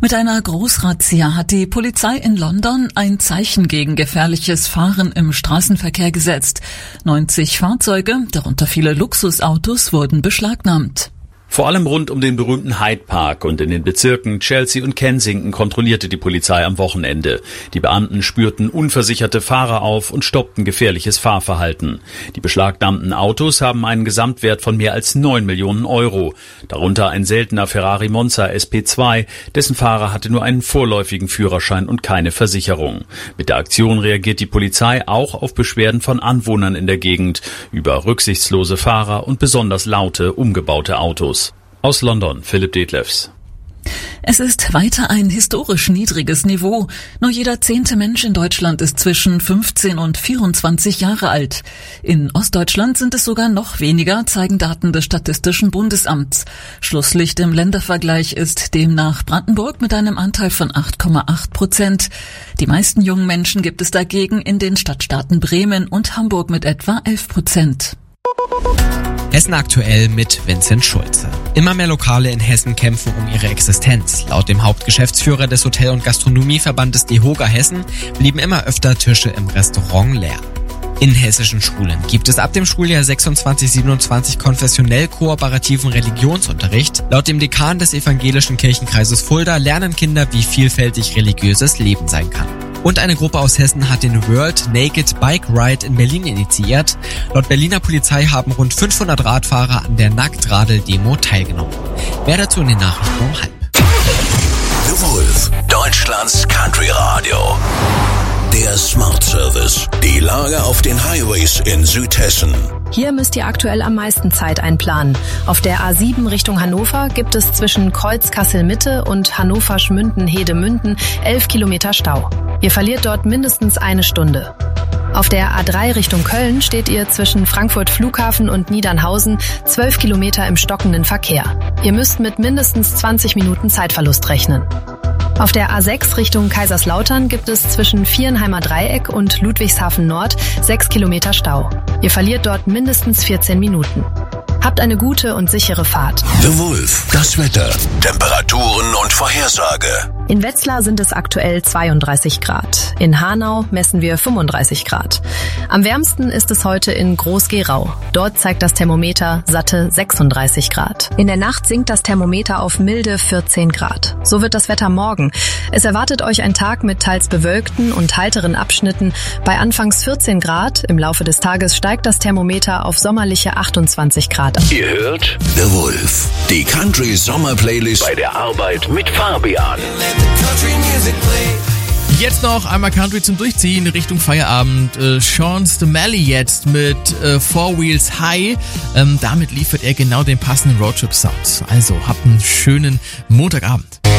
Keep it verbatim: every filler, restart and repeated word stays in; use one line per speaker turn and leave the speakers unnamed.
Mit einer Großrazzia hat die Polizei in London ein Zeichen gegen gefährliches Fahren im Straßenverkehr gesetzt. neunzig Fahrzeuge, darunter viele Luxusautos, wurden beschlagnahmt.
Vor allem rund um den berühmten Hyde Park und in den Bezirken Chelsea und Kensington kontrollierte die Polizei am Wochenende. Die Beamten spürten unversicherte Fahrer auf und stoppten gefährliches Fahrverhalten. Die beschlagnahmten Autos haben einen Gesamtwert von mehr als neun Millionen Euro. Darunter ein seltener Ferrari Monza S P zwei, dessen Fahrer hatte nur einen vorläufigen Führerschein und keine Versicherung. Mit der Aktion reagiert die Polizei auch auf Beschwerden von Anwohnern in der Gegend über rücksichtslose Fahrer und besonders laute, umgebaute Autos. Aus London, Philipp Detlefs.
Es ist weiter ein historisch niedriges Niveau. Nur jeder zehnte Mensch in Deutschland ist zwischen fünfzehn und vierundzwanzig Jahre alt. In Ostdeutschland sind es sogar noch weniger, zeigen Daten des Statistischen Bundesamts. Schlusslicht im Ländervergleich ist demnach Brandenburg mit einem Anteil von acht Komma acht Prozent. Die meisten jungen Menschen gibt es dagegen in den Stadtstaaten Bremen und Hamburg mit etwa elf Prozent.
Hessen aktuell mit Vincent Schulze. Immer mehr Lokale in Hessen kämpfen um ihre Existenz. Laut dem Hauptgeschäftsführer des Hotel- und Gastronomieverbandes DEHOGA Hessen blieben immer öfter Tische im Restaurant leer. In hessischen Schulen gibt es ab dem Schuljahr sechsundzwanzig siebenundzwanzig konfessionell kooperativen Religionsunterricht. Laut dem Dekan des evangelischen Kirchenkreises Fulda lernen Kinder, wie vielfältig religiöses Leben sein kann. Und eine Gruppe aus Hessen hat den World Naked Bike Ride in Berlin initiiert. Laut Berliner Polizei haben rund fünfhundert Radfahrer an der Nacktradel-Demo teilgenommen. Mehr dazu in den Nachrichten um halb.
The Wolf, Deutschlands Country Radio. Der Smart Service. Die Lage auf den Highways in Südhessen.
Hier müsst ihr aktuell am meisten Zeit einplanen. Auf der A sieben Richtung Hannover gibt es zwischen Kreuz-Kassel-Mitte und Hannover-Schmünden-Hedemünden elf Kilometer Stau. Ihr verliert dort mindestens eine Stunde. Auf der A drei Richtung Köln steht ihr zwischen Frankfurt Flughafen und Niedernhausen zwölf Kilometer im stockenden Verkehr. Ihr müsst mit mindestens zwanzig Minuten Zeitverlust rechnen. Auf der A sechs Richtung Kaiserslautern gibt es zwischen Vierenheimer Dreieck und Ludwigshafen Nord sechs Kilometer Stau. Ihr verliert dort mindestens vierzehn Minuten. Habt eine gute und sichere Fahrt.
The Wolf, das Wetter, Temperaturen und Vorhersage.
In Wetzlar sind es aktuell zweiunddreißig Grad. In Hanau messen wir fünfunddreißig Grad. Am wärmsten ist es heute in Groß-Gerau. Dort zeigt das Thermometer satte sechsunddreißig Grad. In der Nacht sinkt das Thermometer auf milde vierzehn Grad. So wird das Wetter morgen. Es erwartet euch ein Tag mit teils bewölkten und heiteren Abschnitten. Bei anfangs vierzehn Grad, im Laufe des Tages steigt das Thermometer auf sommerliche achtundzwanzig Grad.
Ihr hört The Wolf, die Country Sommer Playlist bei der Arbeit mit Fabian.
Jetzt noch einmal Country zum Durchziehen Richtung Feierabend. Äh, Sean Stamali jetzt mit äh, Four Wheels High. Ähm, damit liefert er genau den passenden Roadtrip-Sound. Also habt einen schönen Montagabend.